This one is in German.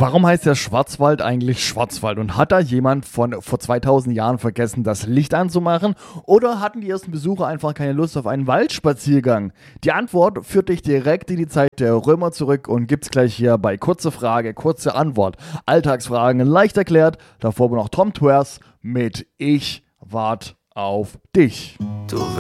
Warum heißt der Schwarzwald eigentlich Schwarzwald? Und hat da jemand von vor 2000 Jahren vergessen, das Licht anzumachen? Oder hatten die ersten Besucher einfach keine Lust auf einen Waldspaziergang? Die Antwort führt dich direkt in die Zeit der Römer zurück und gibt's gleich hier bei Kurze Frage, kurze Antwort. Alltagsfragen leicht erklärt. Davor noch Tom Twers mit Ich wart auf dich. Du